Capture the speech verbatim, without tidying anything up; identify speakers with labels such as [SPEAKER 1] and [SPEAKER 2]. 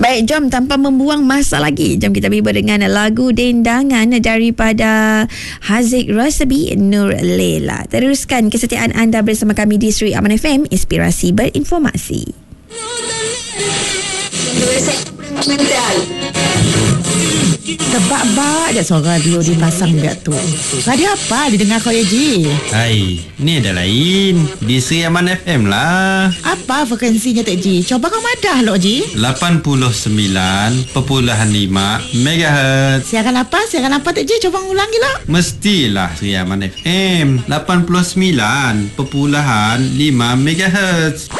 [SPEAKER 1] Baik, jom tanpa membuang masa lagi, jom kita bimbang dengan lagu dendangan daripada Haziq Rasabi, Nur Lela. Teruskan kesetiaan anda bersama kami di Sri Aman F M, inspirasi berinformasi.
[SPEAKER 2] Tebak-bak je suara dia dipasang biak tu. Radio apa didengar kau ya, Ji?
[SPEAKER 3] Hai, ni ada lain. Di Sri Aman F M lah.
[SPEAKER 2] Apa frekuensinya, Tek Ji? Coba kau madah lo, Ji.
[SPEAKER 3] lapan puluh sembilan perpuluhan lima megahertz.
[SPEAKER 2] Siaran apa? Siaran apa, Tek Ji? Coba ulangi lo.
[SPEAKER 3] Mestilah Sri Aman F M lapan puluh sembilan perpuluhan lima megahertz.